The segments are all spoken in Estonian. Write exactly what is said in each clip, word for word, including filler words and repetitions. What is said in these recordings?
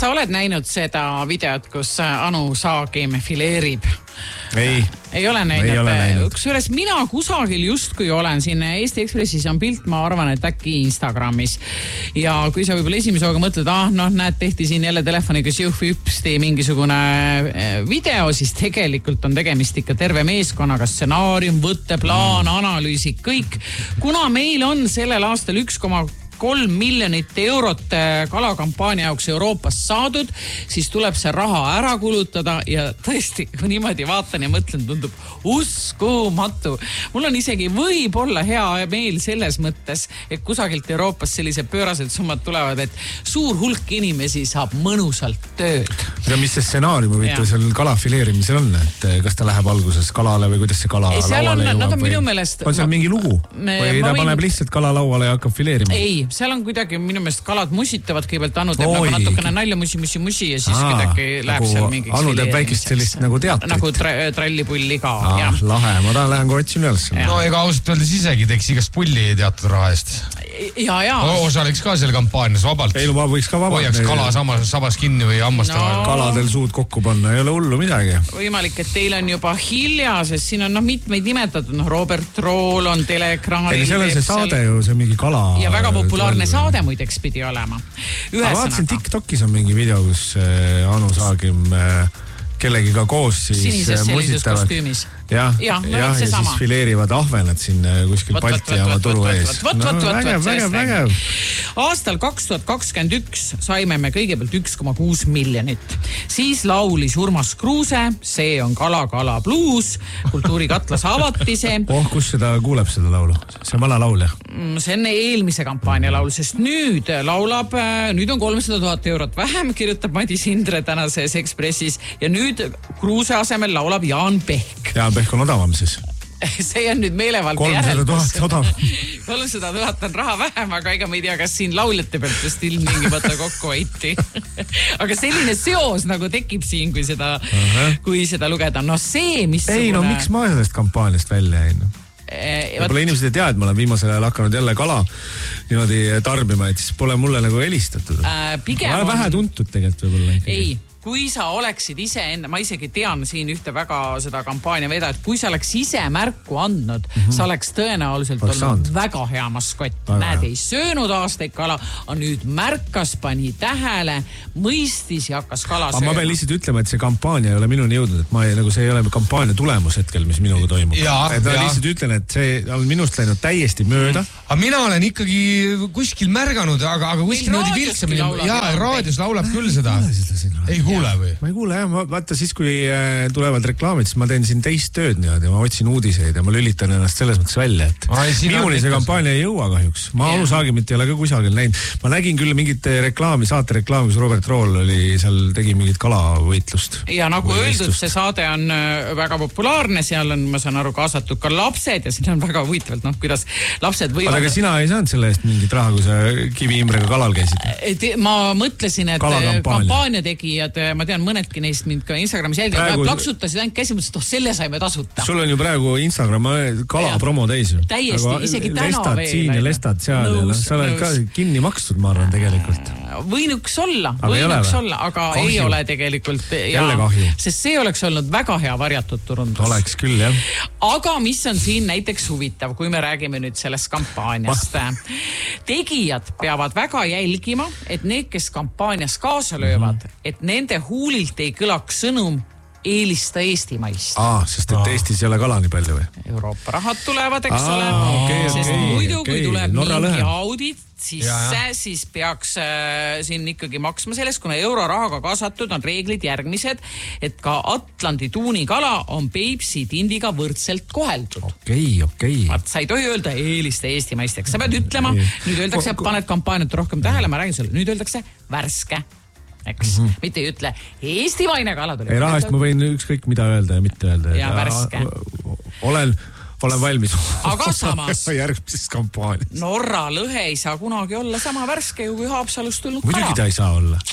sa oled näinud seda videot, kus Anu Saagim fileerib? Ei. Ei ole näinud. Kusjuures mina kusagil justkui olen siin Eesti Ekspressis on pilt, ma arvan, et äkki Instagramis. Ja kui sa võib-olla esimese hooga mõtled, ah, noh, näed, tehti siin jälle telefoniga siuh-hüpsti mingisugune video, siis tegelikult on tegemist ikka terve meeskonnaga, stsenaarium, võtteplaan, analüüsi, kõik. Kuna meil on sellel aastal üks koma kolm miljonit eurot kalakampaania jaoks Euroopas saadud, siis tuleb see raha ära kulutada ja tõesti, kui niimoodi vaatan ja mõtlen, tundub uskumatu. Mul on isegi võib-olla hea meel selles mõttes, et kusagilt Euroopas sellised pöörased summad tulevad, et suur hulk inimesi saab mõnusalt tööd. Ja mis see stsenaarium võitu seal kala fileerimisel on? Et kas ta läheb alguses kalale või kuidas see kala ei, lauale on, jõuab? Või... Meelest... On seal mingi lugu? Me, või ta võin... paneb lihtsalt kala lauale ja hakkab fileerima? Ei, seal on kuidagi minu meelest kalad musitavad, kõigepealt Anu teeb nagu natukene nalja musi, musi, musi ja siis Aa, kuidagi läheb nagu seal mingiks Anu teeb väikest sellist nagu teatrit. Nagu tra trallipulli ka. Aa, lahe, ma tahan lähen kui otsin üles. No ega ausalt öeldes isegi teeks igast pulli teatud raha eest. Ja, ja. Osaliks ka selle kampaanias vabalt. Ei, no ma võiks ka vabalt. Hoiaks kala samas, sabas kinni või hammasta no. Kaladel suud kokku panna, ei ole hullu midagi. Võimalik, et teil on juba hilja, sest siin on no, mitmeid nimetatud. No, Robert Rool on teleekraanil. Ei, seal on see saade ju, see mingi kala. Ja väga populaarne saade muideks pidi olema. Ma vaatasin TikTokis on mingi video, kus Anu Saagim kellegiga koos siis sinises musitavad. Jah, ja, ja, ja siis fileerivad ahvenad siin kuskil võt, Balti jaama turu ees. Võt, võt, võt, vägev, vägev, vägev. Aastal kaks tuhat kakskümmend üks saime me kõigepealt üks koma kuus miljonit. Siis laulis Urmas Kruuse, see on Kala, Kala bluus, kultuurikatlas avati see. Oh, kus seda kuuleb seda laulu? See on vana laul, jah? See on eelmise kampaania laul, sest nüüd laulab, nüüd on kolmsada tuhat eurot vähem, kirjutab Madis Hindre tänases Ekspressis ja nüüd Kruuse asemel laulab Jaan Pehk. Jaan Pehk on odavam siis. See on nüüd meelevalde kolmsada tuhat odavam. kolmsada tuhat on raha vähem, aga ega ma ei tea, kas siin lauljate pealt just ilmtingimata kokku hoiti. Aga selline seos nagu tekib siin, kui seda, uh-huh. kui seda lugeda. No see, mis... Ei, no miks ma sellest kampaaniast välja jäin? Võib-olla inimesed ei tea, et ma olen viimasel ajal hakanud jälle kala niimoodi tarbima, et siis pole mulle nagu helistatud. Äh, pigem ma olen on... vähe tuntud tegelikult võib-olla. Ei. Kui sa oleksid ise enda, ma isegi tean siin ühte väga seda kampaania veda, et kui sa oleks ise märku andnud, mm-hmm. sa oleks tõenäoliselt oleks olnud saanud. Väga hea maskott. Näed, ei söönud aastaid kala, on nüüd märkas, pani tähele, mõistis ja hakkas kala sööma. Ma pean lihtsalt ütlema, et see kampaania ei ole minuni jõudnud, et ma ei, nagu see ei ole kampaania tulemus hetkel, mis minuga toimub. Ja, et ma lihtsalt ütlen, et see on minust läinud täiesti mööda. Aga mina olen ikkagi kuskil märganud, aga, aga kuskil niimoodi viltsamine. Jaa, raadios laulab küll seda. Ei kuule või? Ma ei kuule, jah. Ma, vaata siis, kui äh, tulevad reklaamid, siis ma teen siin teist tööd niimoodi. Ma otsin uudiseid ja ma lülitan ennast selles mõttes välja, et Ai, minuni see kampaania ei jõua kahjuks. Ma Anu Saagimit ei ole ka kusagil näinud. Ma nägin küll mingit reklaami, saate reklaami, kus Robert Rool oli, seal tegi mingit kalavõitlust. Ja nagu öeldud, see saade on väga populaarne, seal on, ma saan aru, kaasatud ka lapsed ja siin on väga huvitavalt, noh, kuidas lapsed võivad... Aga sina ei saanud selle eest mingit raha, kui sa Kivi-Imrega kalal käisid? Ma mõtlesin, et kampaania tegijad, ma tean, mõnedki neist mind ka Instagramis jälgivad, praegu... plaksutasid ainult käsi, mõtlesid, oh, selle saime tasuta. Sul on ju praegu Instagram kala promo täis ju. Täiesti, aga isegi täna lestad veel. Siin ja lestad seal nõus, ja sa oled ka kinni makstud, ma arvan, tegelikult. Võinuks olla, võinuks olla, aga kahju. Ei ole tegelikult. Jälle kahju. Sest see oleks olnud väga hea varjatud turundus. Oleks küll, jah. Aga mis on siin näiteks huvitav, kui me räägime nüüd sellest kampaaniast. Tegijad peavad väga jälgima, et need, kes kampaanias kaasa löövad, mm-hmm. et nende huulilt ei kõlaks sõnum eelista Eestimaist. Aa, sest et Aa. Eestis ei ole kala nii palju või? Euroopa rahad tulevad, eks Aa, ole. Okay, sest okay, muidu, okay. kui tuleb Norra mingi lõhe. audit, siis, ja, ja. siis peaks äh, siin ikkagi maksma sellest, kuna eurorahaga kaasatud on reeglid järgmised, et ka Atlandi tuunikala on Peipsi tindiga võrdselt koheldud. Okei, okei. Sa ei tohi öelda eelista Eestimaisteks. Sa pead ütlema, nüüd öeldakse, paned kampaaniat rohkem tähele, ma räägin sulle, nüüd öeldakse värske. Eks, mm-hmm. mitte ei ütle eestimaine kala tuli. Ei, rahast ma võin ükskõik mida öelda ja mitte öelda. Ja värske. Olen, olen valmis. Aga samas. Järgmises kampaanias. Norra lõhe ei saa kunagi olla sama värske ju kui Haapsalust tulnud kala. Muidugi ta ei saa olla.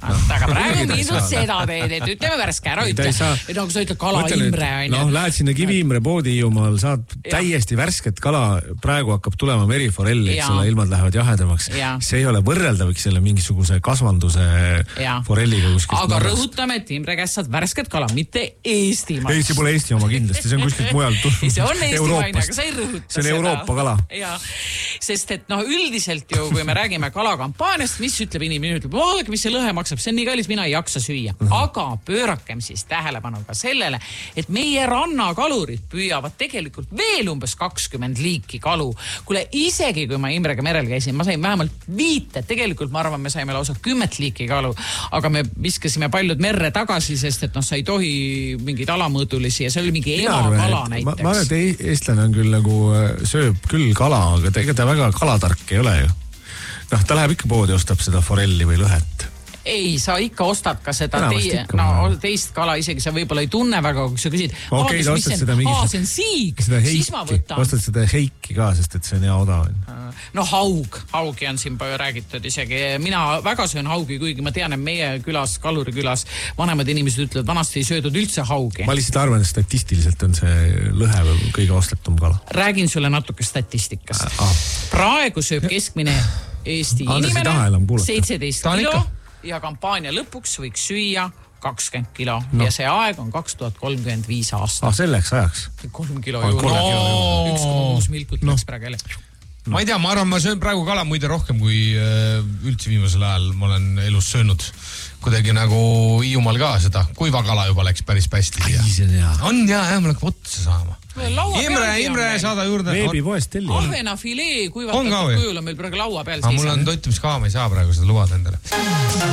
aga praegu mindud seda teed, et ütleme värske ära, ütle. Et nagu sa ütled kala Imre. Noh, lähed sinna Kivi-Imre poodi Hiiumaal, saad täiesti värsket kala, praegu hakkab tulema meriforelli, eks ole, ilmad lähevad jahedamaks. See ei ole võrreldav selle mingisuguse kasvanduse forelliga kuskilt. Aga rõhutame, et Imre käest saad värsket kala, mitte Eestimaa. Eesti pole Eesti oma kindlasti, see on kuskilt mujal see on Eestimaine, aga sa ei rõhuta see on seda. Euroopa kala. Ja, sest et noh, üldiselt ju, kui me räägime kalakampaaniast, mis ütleb inimene, ütleb, vaadake, mis see lõhe maksab, see on nii kallis, mina ei jaksa süüa. Mm -hmm. Aga pöörakem siis tähelepanu ka sellele, et meie rannakalurid püüavad tegelikult veel umbes kakskümmend liiki kalu. Kule isegi, kui ma Imrega merel käisin, ma sain vähemalt viite, tegelikult ma arvan, me saime lausa kümmet liiki kalu, aga me viskasime paljud merre tagasi, sest et noh, sa ei tohi mingeid alamõõdulisi ja see oli mingi emakala näiteks. Ma arvan, et eestlane on küll nagu sööb küll kala, aga tegelikult ta väga kalatark ei ole ju. Noh, ta läheb ikka poodi, ostab seda forelli või lõhet. Ei, sa ikka ostad ka seda teie, no, teist kala, isegi sa võib-olla ei tunne väga, kui sa küsid, okay, mis see on, aa, see on siig, siis ma võtan. Ostad seda heiki ka, sest et see on hea odav. No haug, haugi on siin palju räägitud isegi. Mina väga söön haugi, kuigi ma tean, et meie külas, Kaluri külas, vanemad inimesed ütlevad, vanasti ei söödud üldse haugi. Ma lihtsalt arvan, et statistiliselt on see lõhe kõige ostetum kala. Räägin sulle natuke statistikast. Ah. Praegu sööb keskmine Eesti inimene seitseteist kilo ja kampaania lõpuks võiks süüa kakskümmend kilo no. Ja see aeg on kaks tuhat kolmkümmend viis aastat. Ah, selleks ajaks? kolm kilo juurde. No, üks koma kuus milkut no. Läks praegu jälle. No. Ma ei tea, ma arvan, ma söön praegu kala muide rohkem kui üldse viimasel ajal ma olen elus söönud. Kuidagi nagu Hiiumaal ka seda kuiva kala juba läks päris pästi. Ai, see on hea. On jaa, jah, ma läks otsa saama. Imre, Imre, saada juurde. Veebipoest telli. Ahvena filee kuivatatud kujul on meil praegu laua peal. Mul on toitumiskaama, ei saa praegu seda lubada endale.